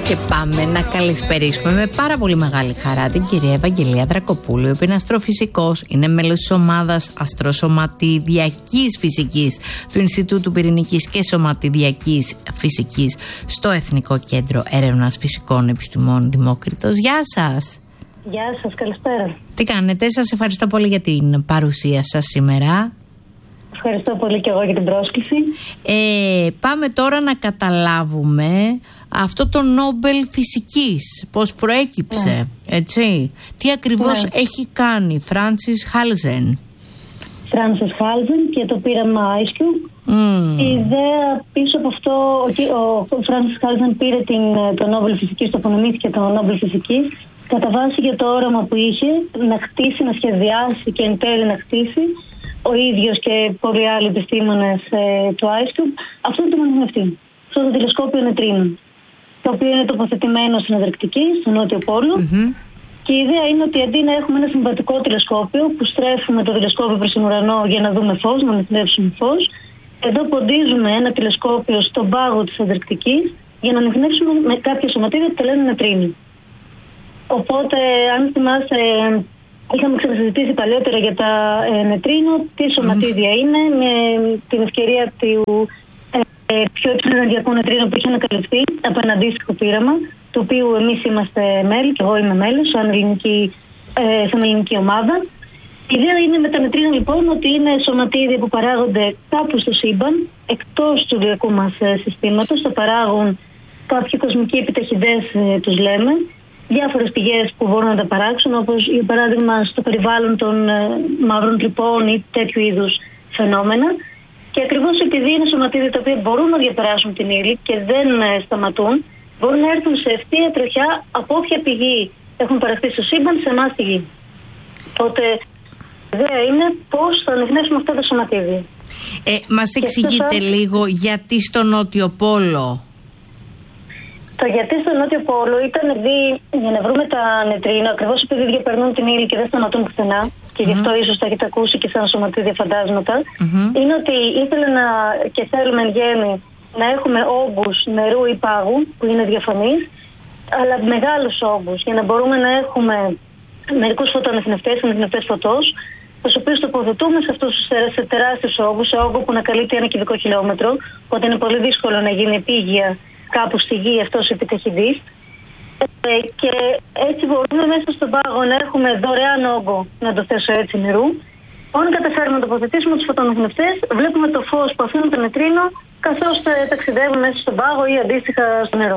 Και πάμε να καλησπερίσουμε με πάρα πολύ μεγάλη χαρά την κυρία Ευαγγελία Δρακοπούλου, η οποία είναι αστροφυσικός, είναι μέλος της ομάδας αστροσωματιδιακής φυσικής του Ινστιτούτου Πυρηνικής και Σωματιδιακής Φυσικής στο Εθνικό Κέντρο Έρευνας Φυσικών Επιστημών Δημόκριτος. Γεια σας! Γεια σας, καλησπέρα. Τι κάνετε, σας ευχαριστώ πολύ για την παρουσία σας σήμερα. Ευχαριστώ πολύ και εγώ για την πρόσκληση. Πάμε τώρα να καταλάβουμε αυτό το Νόμπελ Φυσικής, πώς προέκυψε, έτσι. Τι ακριβώς έχει κάνει Φράνσις Χάλζεν. Φράνσις Χάλζεν και το πείραμα IceCube. Η ιδέα πίσω από αυτό, ο Φράνσις Χάλζεν πήρε το Νόμπελ Φυσικής, το απονεμήθηκε το Νόμπελ Φυσικής, κατά βάση για το όραμα που είχε να χτίσει, να σχεδιάσει και εν τέλει να χτίσει ο ίδιος και πολλοί άλλοι επιστήμονες του IceCube, αυτό το ανιχνευτή, αυτό το τηλεσκόπιο νετρίνων, το οποίο είναι τοποθετημένο στην Ανταρκτική, στο Νότιο Πόλο. Και η ιδέα είναι ότι αντί να έχουμε ένα συμβατικό τηλεσκόπιο που στρέφουμε το τηλεσκόπιο προς τον ουρανό για να δούμε φως, να ανιχνεύσουμε φως, εδώ ποντίζουμε ένα τηλεσκόπιο στον πάγο της Ανταρκτικής για να ανιχνεύσουμε με κάποια σωματίδια που τα λένε νετρίνη. Οπότε, αν θυμάστε, είχαμε ξανασυζητήσει παλιότερα για τα νετρίνο, τι σωματίδια είναι, με την ευκαιρία του πιο υψηλού ενεργειακού νετρίνου που έχει ανακαλυφθεί από ένα αντίστοιχο πείραμα, του οποίου εμείς είμαστε μέλη, και εγώ είμαι μέλος, σαν ελληνική ομάδα. Η ιδέα είναι με τα νετρίνα λοιπόν ότι είναι σωματίδια που παράγονται κάπου στο σύμπαν, εκτός του ηλιακού μας συστήματος, το παράγουν κάποιοι κοσμικοί επιταχυντές, τους λέμε, διάφορες πηγές που μπορούν να τα παράξουν, όπως για παράδειγμα στο περιβάλλον των μαύρων τρυπών ή τέτοιου είδους φαινόμενα. Και ακριβώς επειδή είναι σωματίδια τα οποία μπορούν να διαπεράσουν την ύλη και δεν σταματούν, μπορούν να έρθουν σε ευθεία τροχιά από όποια πηγή έχουν παραχθεί στο σύμπαν σε εμάς τη γη. Οπότε η ιδέα είναι πώς θα ανιχνεύσουμε αυτά τα σωματίδια. Μας εξηγείτε λίγο γιατί στο Νότιο Πόλο? Το γιατί στο Νότιο Πόλο ήταν για να βρούμε τα νετρίνα, ακριβώς επειδή διαπερνούν την ύλη και δεν σταματούν πουθενά, και γι' αυτό ίσως τα έχετε ακούσει και σαν σωματίδια φαντάσματα, είναι ότι ήθελε και θέλουμε εν γέννη να έχουμε όγκους νερού ή πάγου που είναι διαφανείς, αλλά μεγάλους όγκους, για να μπορούμε να έχουμε μερικούς φωτοανιχνευτές φωτός, τους οποίους τοποθετούμε σε τεράστιους όγκους, σε όγκο που να καλύπτει 1 κυβικό χιλιόμετρο, οπότε είναι πολύ δύσκολο να γίνει επίγεια κάπου στη γη αυτός ο επιταχυντής. Και έτσι μπορούμε μέσα στον πάγο να έχουμε δωρεάν όγκο, να το θέσω έτσι, νερού. Όταν καταφέρουμε να τοποθετήσουμε τους φωτοανιχνευτές, βλέπουμε το φως που αφήνουν το νετρίνο καθώς ταξιδεύουν μέσα στον πάγο ή αντίστοιχα στο νερό.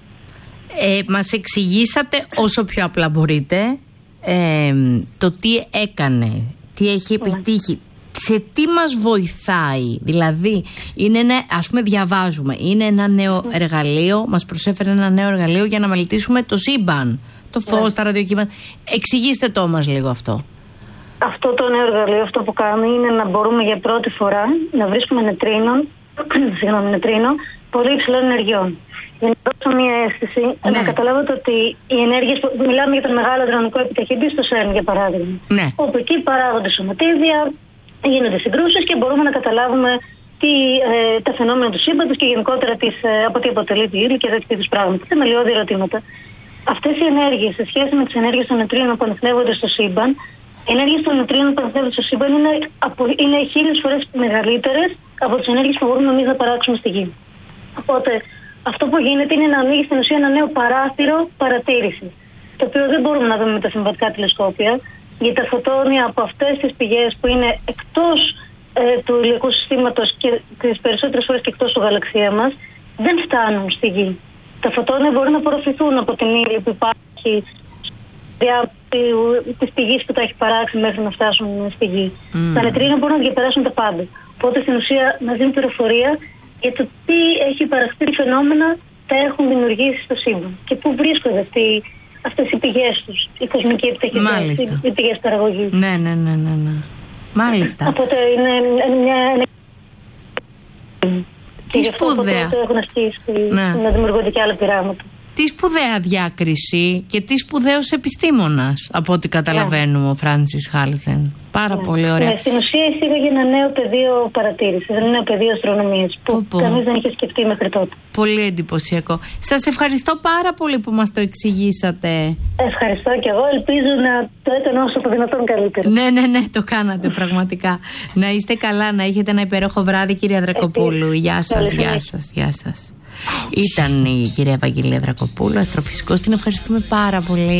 Μας εξηγήσατε όσο πιο απλά μπορείτε το τι έκανε, τι έχει επιτύχει. Σε τι μας βοηθάει, δηλαδή είναι ας πούμε διαβάζουμε, είναι ένα νέο εργαλείο, μας προσέφερε ένα νέο εργαλείο για να μελετήσουμε το σύμπαν, το φως, τα ραδιοκύματα. Εξηγήστε το μας λίγο αυτό. Αυτό το νέο εργαλείο, αυτό που κάνει είναι να μπορούμε για πρώτη φορά να βρίσκουμε νετρίνο πολύ υψηλών ενεργειών. Για να δώσω μια αίσθηση, να καταλάβετε ότι οι ενέργειες, μιλάμε για τον μεγάλο αδρανικό επιταχυντή στο ΣΕΡΝ για παράδειγμα, όπου εκεί παράγονται σωματίδια, γίνονται συγκρούσεις και μπορούμε να καταλάβουμε τα φαινόμενα του σύμπαντος και γενικότερα από τι αποτελεί τη ύλη και τέτοιου είδους πράγματα. Θεμελιώδη ερωτήματα. Αυτές οι ενέργειες σε σχέση με τις ενέργειες των νετρίνων που ανιχνεύονται στο σύμπαν, οι ενέργειες των νετρίνων που ανιχνεύονται στο σύμπαν είναι 1000 φορές μεγαλύτερες από τις ενέργειες που μπορούμε εμείς να παράξουμε στη γη. Οπότε αυτό που γίνεται είναι να ανοίγει στην ουσία ένα νέο παράθυρο παρατήρησης, το οποίο δεν μπορούμε να δούμε με τα συμβατικά τηλεσκόπια. Γιατί τα φωτόνια από αυτές τις πηγές που είναι εκτός του ηλιακού συστήματος και τις περισσότερες φορές και εκτός του γαλαξία μας, δεν φτάνουν στη γη. Τα φωτόνια μπορούν να απορροφηθούν από την ύλη που υπάρχει, της πηγής που τα έχει παράξει μέχρι να φτάσουν στη γη. Τα νετρίνα μπορούν να διαπεράσουν τα πάντα. Οπότε στην ουσία μας δίνει πληροφορία για το τι έχει παραχθεί, τι φαινόμενα τα έχουν δημιουργήσει στο σύμπαν και πού βρίσκονται αυτές οι πηγές τους, οι κοσμικοί επιταχυντές, οι πηγές παραγωγής. Ναι. Μάλιστα. Οπότε είναι μια... Τι σπουδαία. Έχουν αρχίσει να δημιουργούνται και άλλα πειράματα. Τι σπουδαία διάκριση και τι σπουδαίος επιστήμονας, από ό,τι καταλαβαίνουμε ο Φράνσις Χάλζεν. Πάρα πολύ ωραία. Ναι, στην ουσία εισήγαγε ένα νέο πεδίο παρατήρησης, ένα νέο πεδίο αστρονομίας που κανείς δεν είχε σκεφτεί μέχρι τότε. Πολύ εντυπωσιακό. Σας ευχαριστώ πάρα πολύ που μας το εξηγήσατε. Ευχαριστώ και εγώ. Ελπίζω να το έκανα όσο το δυνατόν καλύτερα. Ναι, το κάνατε πραγματικά. Να είστε καλά, να έχετε ένα υπέροχο βράδυ, κυρία Δρακοπούλου. Γεια σας. Ήταν η κυρία Ευαγγελία Δρακοπούλου, αστροφυσικός. Την ευχαριστούμε πάρα πολύ.